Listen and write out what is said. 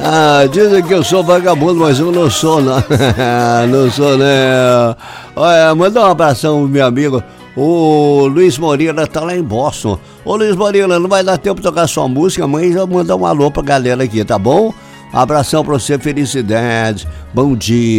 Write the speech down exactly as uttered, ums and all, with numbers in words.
Ah, dizem que eu sou vagabundo, mas eu não sou, não. Não sou, né? Olha, manda um abração, meu amigo. O Luiz Moreira tá lá em Boston. Ô Luiz Moreira, não vai dar tempo de tocar sua música, mas eu vou mandar um alô pra galera aqui, tá bom? Abração pra você, felicidade. Bom dia.